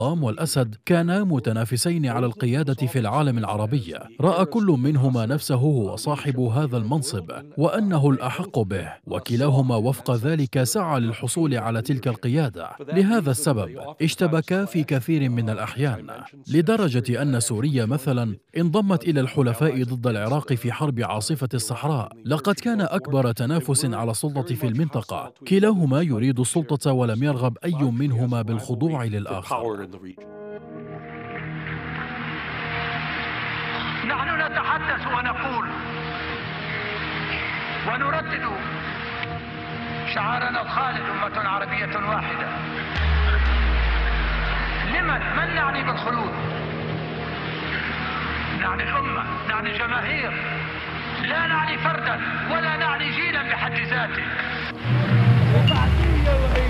والأسد كانا متنافسين على القيادة في العالم العربي. رأى كل منهما نفسه هو صاحب هذا المنصب وأنه الأحق به، وكلاهما وفق ذلك سعى للحصول على تلك القيادة. لهذا السبب اشتبكا في كثير من الأحيان، لدرجة أن سوريا مثلا انضمت إلى الحلفاء ضد العراق في حرب عاصفة الصحراء. لقد كان أكبر تنافس على السلطة في المنطقة، كلاهما يريد السلطة ولم يرغب أي منهما بالخضوع للآخر. نحن نتحدث ونقول ونردد شعارنا الخالد: أمة عربية واحدة. من نعني بالخلود؟ نعني الأمة، نعني الجماهير، لا نعني فردا ولا نعني جيلا بحد ذاته.